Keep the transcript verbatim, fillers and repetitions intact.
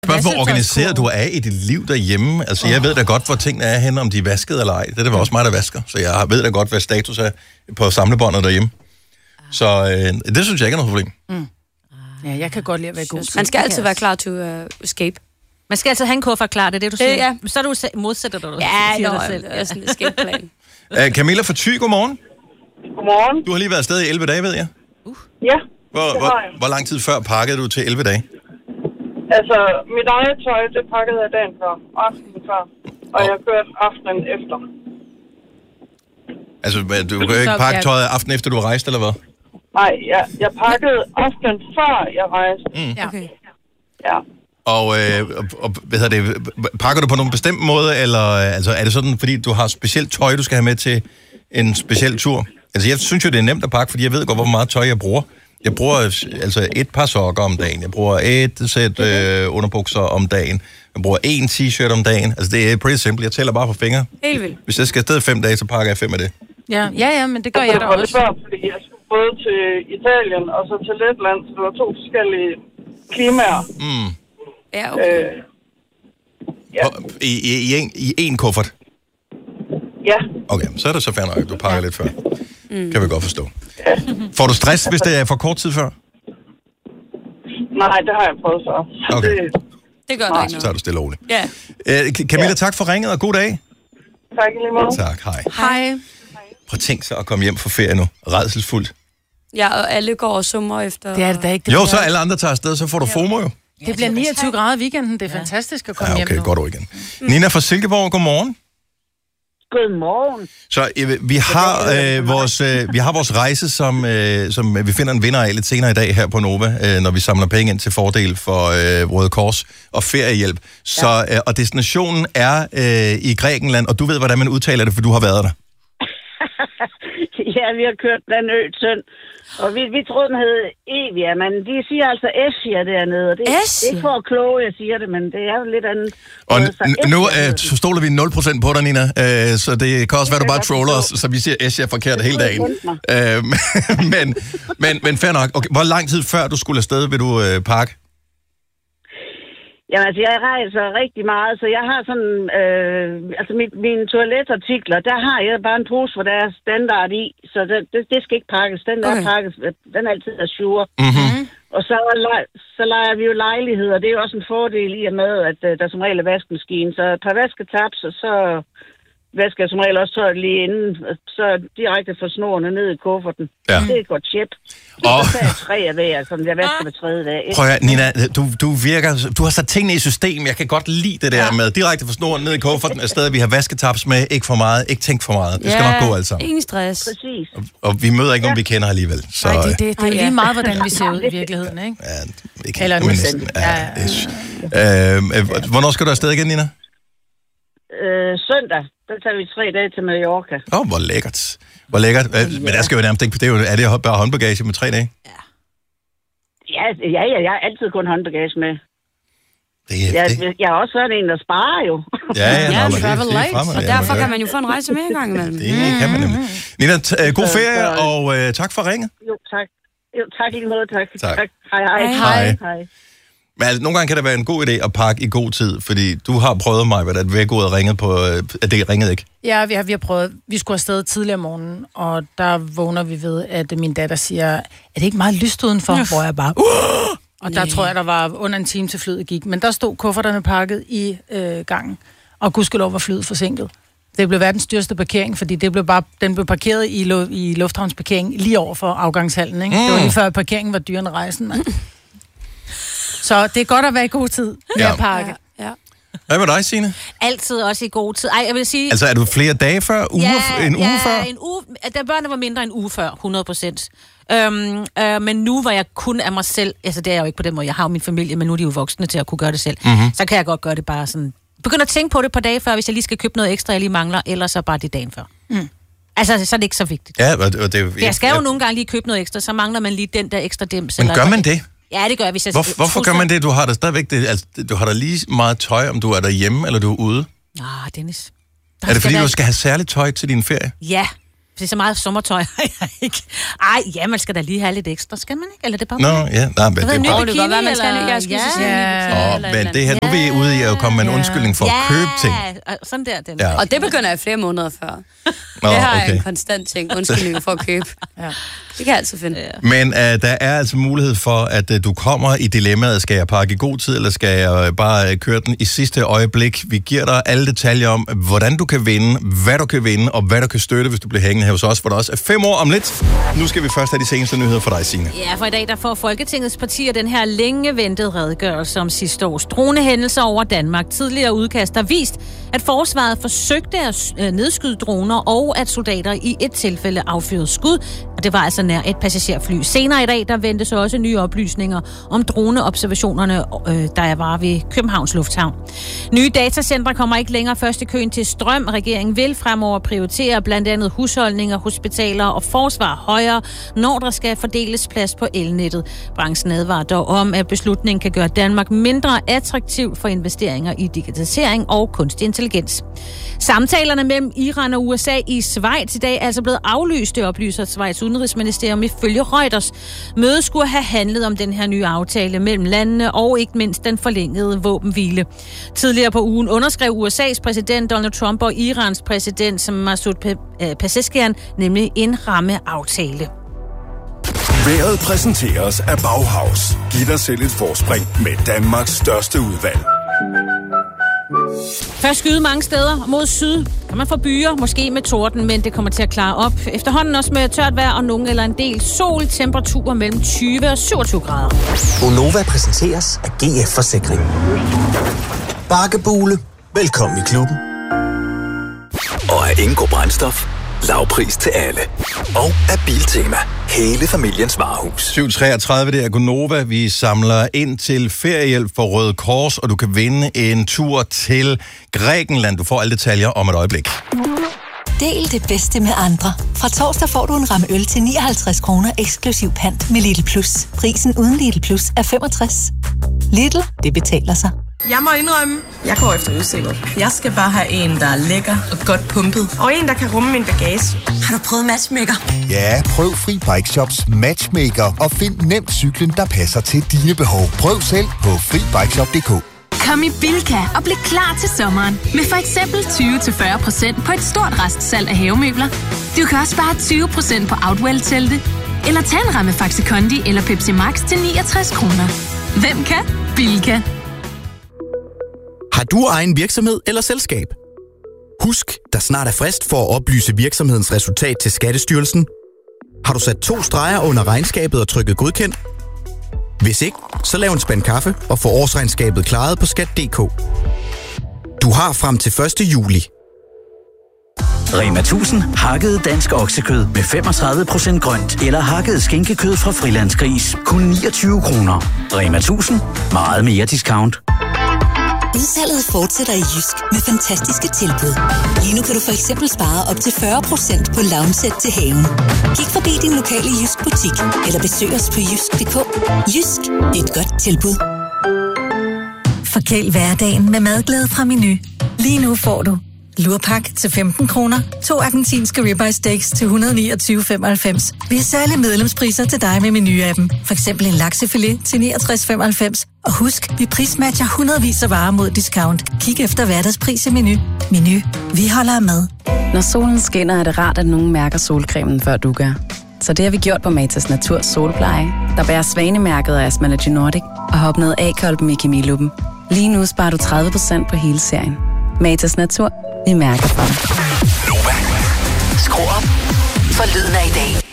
Spørgsmål, hvor organiseret du er i dit liv derhjemme. Altså, jeg ved da godt, hvor tingene er henne, om de er vasket eller ej. Det er da også mig, der vasker. Så jeg ved da godt, hvad status er på samlebåndet derhjemme. Så øh, det synes jeg ikke er noget problem. Mm. Ja, jeg kan godt lide at være god. Man skal altid være klar til at uh, escape. Man skal altid have en kuffert klar, det er det, du siger. Ja. Så er du modsætter dig. Ja, nå, det er sådan en escape-plan. uh, Camilla fra Thy, godmorgen. Godmorgen. Du har lige været afsted i elleve dage, ved jeg. Uh. Ja, hvor, hvor, hvor lang tid før pakkede du til elleve dage? Altså, mit eget tøj, det pakkede jeg dagen før, aftenen før, og oh. jeg kørte aftenen efter. Altså, du kan ikke pakke tøjet aften efter, du har rejst, eller hvad? Nej, jeg, jeg pakkede aftenen før, jeg rejste. Mm. Ja. Okay. Ja. Og, øh, og, og hvad hedder det, pakker du på nogen bestemt måde, eller altså, er det sådan, fordi du har specielt tøj, du skal have med til en speciel tur? Altså, jeg synes jo, det er nemt at pakke, fordi jeg ved godt, hvor meget tøj jeg bruger. Jeg bruger altså et par sokker om dagen. Jeg bruger et sæt øh, underbukser om dagen. Jeg bruger en t-shirt om dagen. Altså, det er pretty simple. Jeg tæller bare på fingre. Helt vildt. Hvis jeg skal afsted fem dage, så pakker jeg fem af det. Ja, ja, ja, men det gør jeg, jeg da også. Det var svært, fordi jeg skulle både til Italien og så til Letland, så det var to forskellige klimaer. Mm. Ja, okay. Øh, ja. I, i, i, en, I en kuffert? Ja. Okay, så er det så fair nok, at du pakker lidt før. Mm. Kan vi godt forstå. Ja. Får du stress, hvis det er for kort tid før? Nej, det har jeg prøvet så. Okay. Det, det gør det ikke Så tager du stille og roligt. Ja. Øh, Camilla, ja. Tak for ringet, og god dag. Tak i lige måde. Tak, hej. Hej. Prøv at tænke sig at komme hjem fra ferie nu. Rædselsfuldt. Ja, og alle går og summer efter... Det er det da ikke. Det jo, bliver... så alle andre tager afsted, så får du FOMO jo. Det bliver niogtyve grader i weekenden. Det er ja. fantastisk at komme ja, okay, hjem nu. godt ord igen. Mm. Nina fra Silkeborg, godmorgen. Godmorgen. Så øh, vi har øh, vores øh, vi har vores rejse, som øh, som vi finder en vinder af lidt senere i dag her på Nova, øh, når vi samler penge ind til fordel for øh, Røde Kors og feriehjælp. Så øh, og destinationen er øh, i Grækenland, og du ved hvordan man udtaler det, for du har været der. Ja, vi har kørt den ø tynd. Og vi, vi troede, den hed Evia, men de siger altså Essia dernede. Det, det er ikke for at kloge, jeg siger det, men det er jo lidt andet. Og n- nu øh, så stoler vi nul procent på dig, Nina, øh, så det kan også være, du bare troller os, så vi siger Essia forkert hele dagen. Øh, men, men, men fair nok. Okay, hvor lang tid før du skulle afsted, vil du øh, pakke? Jamen, altså, jeg rejser rigtig meget, så jeg har sådan, øh, altså mit, mine toiletartikler, der har jeg bare en pose, hvor der er standard i, så det, det, det skal ikke pakkes. Den der okay. pakkes, den er altid sure. Mm-hmm. Og så, så leger vi jo lejligheder, og det er jo også en fordel i og med, at uh, der som regel er vaskemaskine. Så et par vasketaps, og så vasker jeg som regel også tøjet lige inden, så direkte for snorene ned i kufferten. Ja. Det er et godt tjep. Det er så tre af hver, som jeg vasker hver tredje dag. Prøv at, Nina, du, du virker, du har sat tingene i system. Jeg kan godt lide det der ja. med direkte for snoren ned i kufferten, af stedet vi har vasketaps med, ikke for meget, ikke tænk for meget. Det skal ja, nok gå alt sammen. Ingen stress. Præcis. Og, og vi møder ikke ja. nogen, vi kender alligevel. Så, Nej, det, det, det er jo lige meget, hvordan vi ser ud i virkeligheden, ikke? Ja, ikke Eller men næsten. Ja, ja. Øh, øh, hvornår skal du afsted igen, Nina? Øh, søndag. Der tager vi tre dage til Mallorca. Åh, oh, hvor lækkert. Hvor lækkert. Ja. Men der skal jo nærmest ikke... Det er, jo, er det bare håndbagage med tre dage? Ja. Ja, ja, ja, jeg har altid kun håndbagage med. Det er, jeg, det. jeg er også sådan en, der sparer jo. Ja, ja, ja nå, travel det, light. Fremad, og derfor kan man jo få en rejse med i gang imellem. Det mm. kan man nemlig. Nina, t- uh, god ferie, og uh, tak for ringet. Jo, tak. Jo, tak lige måde, tak. Tak. tak. Hej, hej. Hej. hej. hej. Men altså, nogle gange kan det være en god idé at pakke i god tid, fordi du har prøvet mig, at vækkeordet ringede på, at det ringede ikke. Ja, vi har, vi har prøvet. Vi skulle afsted tidligere om morgenen, og der vågner vi ved, at min datter siger, er det ikke meget lyst udenfor? Ja. Hvor jeg bare, uh! Og der Nej. tror jeg, der var under en time til flyet gik. Men der stod kufferterne pakket i øh, gangen, og gudskelov var flyet forsinket. Det blev verdens dyreste parkering, fordi det blev bare, den blev parkeret i, lu- i lufthavnsparkering lige over for afgangshallen. Ikke? Mm. Det var lige før parkeringen var dyrere end rejsen. Så det er godt at være i god tid med ja. at pakke. Ja, ja. Hvad med dig, Signe? Altid også i god tid. Ej, jeg vil sige... Altså, er du flere dage før? Uger, ja, en uge ja, før? en uge... Da børnene var mindre en uge før, hundrede procent. Øhm, øh, men nu var jeg kun af mig selv... Altså, det er jeg jo ikke på den måde. Jeg har jo min familie, men nu er de jo voksne til at kunne gøre det selv. Mm-hmm. Så kan jeg godt gøre det bare sådan... Begynd at tænke på det et par dage før, hvis jeg lige skal købe noget ekstra, jeg lige mangler, eller så bare det dagen før. Mm. Altså, så er det ikke så vigtigt. Ja, og det, og det, jeg skal jo jeg, nogle gange lige købe noget ekstra, så mangler man lige den der ekstra dims. Men gør man det? Ja, det gør jeg, hvis jeg... Hvor, hvorfor gør man det? Du har da stadigvæk det, altså, du har da lige meget tøj, om du er derhjemme, eller du er ude. Ah, Dennis. Der er det fordi, være... du skal have særligt tøj til din ferie? Ja, Det er så meget sommertøj. Ej, ja, man skal da lige have lidt ekstra, skal man ikke? Eller det er bare... Nå, ja, nej, men det er bare... Det kan godt være, man skal ikke. Jeg skulle sige Ja. Åh, men det her, nu er vi ude i at komme med en undskyldning for at købe ting. Ja, sådan der. Den. Ja. Og det begynder jeg flere måneder før. Nå, Det har jeg okay. en konstant ting, undskyldning for at købe. Ja. Det kan jeg altid finde. Men uh, der er altså mulighed for, at uh, du kommer i dilemmaet, skal jeg pakke i god tid, eller skal jeg uh, bare uh, køre den i sidste øjeblik? Vi giver dig alle detaljer om, hvordan du kan vinde, hvad du kan vinde, og hvad du kan støtte, hvis du bliver hængende her hos os, hvor der også er fem år om lidt. Nu skal vi først have de seneste nyheder for dig, Signe. Ja, for i dag der får Folketingets partier den her længe ventede redegørelse om sidste års dronehændelser over Danmark. Tidligere udkast har vist, at forsvaret forsøgte at nedskyde droner, og at soldater i et tilfælde affyrede skud, og det var altså nær et passagerfly. Senere i dag, der ventes også nye oplysninger om droneobservationerne, øh, der var ved Københavns Lufthavn. Nye datacentre kommer ikke længere først i køen til strøm. Regeringen vil fremover prioritere blandt andet husholdninger, hospitaler og forsvar højere, når der skal fordeles plads på elnettet. Branchen advarer dog om, at beslutningen kan gøre Danmark mindre attraktiv for investeringer i digitalisering og kunstig intelligens. Samtalerne mellem Iran og U S A i Schweiz i dag er altså blevet aflyst, det oplyser Schweiz udenrigsministerium ifølge Reuters. Mødet skulle have handlet om den her nye aftale mellem landene og ikke mindst den forlængede våbenhvile. Tidligere på ugen underskrev U S A's præsident Donald Trump og Irans præsident Masoud Pezeshkian nemlig en rammeaftale. Vejret præsenteres af Bauhaus. Giv dig selv et forspring med Danmarks største udvalg. Først skyde mange steder mod syd. Kan man få byer, måske med torden, men det kommer til at klare op. Efterhånden også med tørt vejr og nogen eller en del sol. Temperaturer mellem tyve og syvogtyve grader. Gonova præsenteres af G F Forsikring. Bakkebule. Velkommen i klubben. Og af Ingo Brændstof. Lavpris til alle. Og af Biltema. Hele familiens varehus. syv treogtredive, det er Gonova. Vi samler ind til feriehjælp for Røde Kors, og du kan vinde en tur til Grækenland. Du får alle detaljer om et øjeblik. Del det bedste med andre. Fra torsdag får du en ramme øl til nioghalvtreds kroner eksklusiv pant med Lidl Plus. Prisen uden Lidl Plus er femogtres. Lidl, det betaler sig. Jeg må indrømme, jeg går efter udseende. Jeg skal bare have en, der er lækker og godt pumpet. Og en, der kan rumme min bagage. Har du prøvet Matchmaker? Ja, prøv Fri Bike Shops Matchmaker og find nemt cyklen, der passer til dine behov. Prøv selv på fri bike shop punktum d k. Kom i Bilka og bliv klar til sommeren med for eksempel tyve til fyrre procent på et stort restsalg af havemøbler. Du kan også spare tyve procent på Outwell-telte, eller tage en ramme Faxi Kondi eller Pepsi Max til niogtres kroner. Hvem kan? Bilka. Har du egen virksomhed eller selskab? Husk, der snart er frist for at oplyse virksomhedens resultat til Skattestyrelsen. Har du sat to streger under regnskabet og trykket godkendt? Hvis ikke, så lav en spand kaffe og få årsregnskabet klaret på skat punktum d k. Du har frem til første juli. Rema tusind hakket dansk oksekød med femogtredive procent grønt eller hakket skinkekød fra Frilandsgris. Kun niogtyve kroner. Rema tusind. Meget mere discount. Udsalget fortsætter i Jysk med fantastiske tilbud. Lige nu kan du for eksempel spare op til fyrre procent på lounge-sæt til haven. Kig forbi din lokale Jysk butik eller besøg os på jysk punktum d k. Jysk, det er et godt tilbud. Forkæl hverdagen med madglæde fra Menu. Lige nu får du lurpak til femten kroner, to argentinske ribeye steaks til et hundrede og niogtyve komma femoghalvfems. Vi har særlige medlemspriser til dig med Menu-appen. For eksempel en laksefilet til niogtres komma femoghalvfems. Og husk, vi prismatcher hundredvis af varer mod discount. Kig efter hverdagspris i Menu. Menu. Vi holder af mad. Når solen skinner, er det rart, at nogen mærker solcremen, før du gør. Så det har vi gjort på Matas Natur Solpleje, der bærer svanemærket af Asmalagy Nordic og har opnået A-kolben i kemiluppen. Lige nu sparer du tredive procent på hele serien. Matas Natur. Vi mærker for det. Skru op for lyden af i dag.